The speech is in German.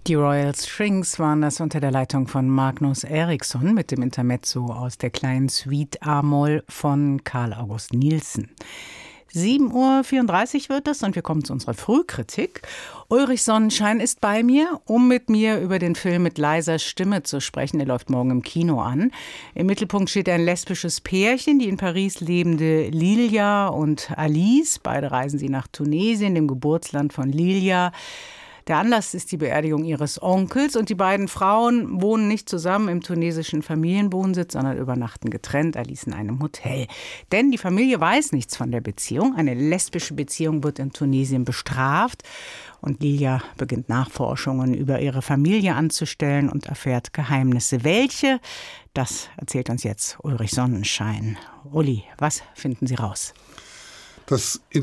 Die Royal Strings waren das unter der Leitung von Magnus Eriksson mit dem Intermezzo aus der kleinen Suite A-Moll von Carl August Nielsen. 7:34 Uhr wird es und wir kommen zu unserer Frühkritik. Ulrich Sonnenschein ist bei mir, um mit mir über den Film Mit leiser Stimme zu sprechen. Der läuft morgen im Kino an. Im Mittelpunkt steht ein lesbisches Pärchen, die in Paris lebende Lilia und Alice. Beide reisen sie nach Tunesien, dem Geburtsland von Lilia. Der Anlass ist die Beerdigung ihres Onkels und die beiden Frauen wohnen nicht zusammen im tunesischen Familienwohnsitz, sondern übernachten getrennt, Alice in einem Hotel. Denn die Familie weiß nichts von der Beziehung. Eine lesbische Beziehung wird in Tunesien bestraft und Lilia beginnt Nachforschungen über ihre Familie anzustellen und erfährt Geheimnisse. Welche? Das erzählt uns jetzt Ulrich Sonnenschein. Uli, was finden Sie raus? Das